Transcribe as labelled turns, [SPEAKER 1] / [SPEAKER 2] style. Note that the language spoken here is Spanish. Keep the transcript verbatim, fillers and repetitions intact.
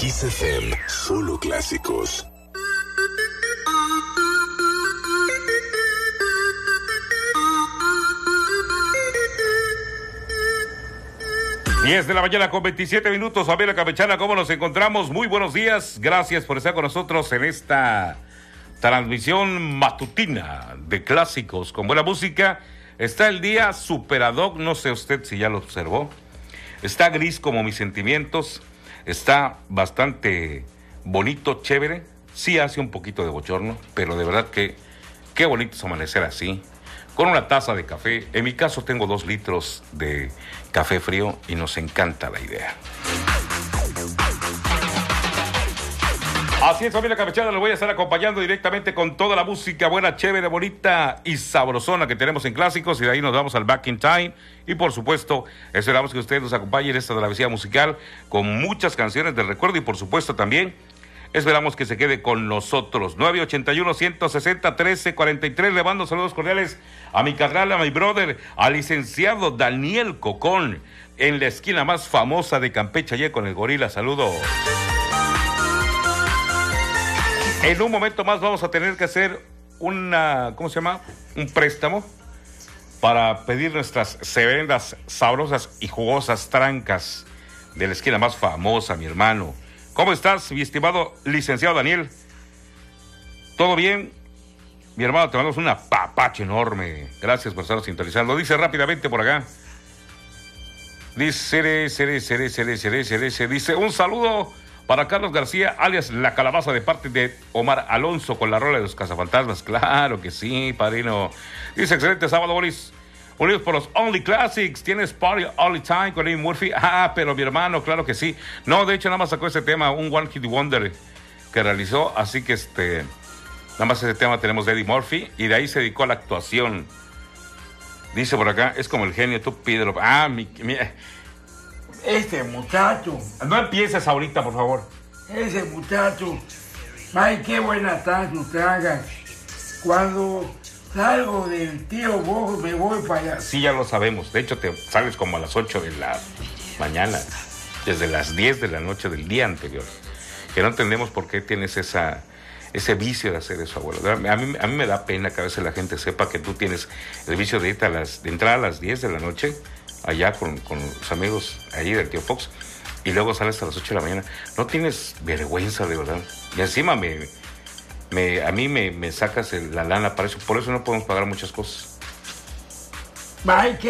[SPEAKER 1] Kiss F M, solo clásicos.
[SPEAKER 2] diez de la mañana con veintisiete minutos, Fabiola Campechana, ¿cómo nos encontramos? Muy buenos días, gracias por estar con nosotros en esta transmisión matutina de clásicos con buena música. Está el día super ad hoc, no sé usted si ya lo observó. Está gris como mis sentimientos, está bastante bonito, chévere. Sí hace un poquito de bochorno, pero de verdad que qué bonito es amanecer así, con una taza de café. En mi caso tengo dos litros de café frío y nos encanta la idea. Así es, familia Campechana, lo voy a estar acompañando directamente con toda la música buena, chévere, bonita y sabrosona que tenemos en clásicos, y de ahí nos vamos al Back in Time. Y por supuesto, esperamos que ustedes nos acompañen en esta travesía musical con muchas canciones de recuerdo, y por supuesto también esperamos que se quede con nosotros. nueve ochenta y uno, ciento sesenta, trece cuarenta y tres. Le mando saludos cordiales a mi carnal, a mi brother, al licenciado Daniel Cocón, en la esquina más famosa de Campeche, allá con el gorila. Saludos. En un momento más vamos a tener que hacer una, ¿cómo se llama? Un préstamo para pedir nuestras serendas, sabrosas y jugosas trancas de la esquina más famosa, mi hermano. ¿Cómo estás, mi estimado licenciado Daniel? ¿Todo bien? Mi hermano, te mandamos una papacha enorme. Gracias por estarnos sintonizando. Dice rápidamente por acá. Dice, seré, seré, seré, seré, seré, seré. Dice, un saludo para Carlos García, alias La Calabaza, de parte de Omar Alonso, con la rola de los cazafantasmas. Claro que sí, padrino. Dice, excelente sábado, Boris. Unidos por los Only Classics. ¿Tienes Party All the Time con Eddie Murphy? Ah, pero mi hermano, claro que sí. No, de hecho, nada más sacó ese tema, un One Hit Wonder que realizó. Así que este, nada más ese tema tenemos de Eddie Murphy. Y de ahí se dedicó a la actuación. Dice por acá, es como el genio, tú pídelo. Ah, mi... mi
[SPEAKER 3] Este muchacho.
[SPEAKER 2] No empieces ahorita, por favor.
[SPEAKER 3] Ese muchacho. Ay, qué buenas tardes nos tragas. Cuando salgo del tío Bojo me voy para allá.
[SPEAKER 2] Sí, ya lo sabemos. De hecho, te sales como a las ocho de la mañana. Desde las diez de la noche del día anterior. Que no entendemos por qué tienes esa, ese vicio de hacer eso, abuelo. A mí, a mí me da pena que a veces la gente sepa que tú tienes el vicio de, irte a las, de entrar a las diez de la noche allá con, con los amigos allí del tío Fox, y luego sales a las ocho de la mañana. No tienes vergüenza, de verdad. Y encima me, me a mí me, me sacas el, la lana para eso. Por eso no podemos pagar muchas cosas.
[SPEAKER 3] Ay, qué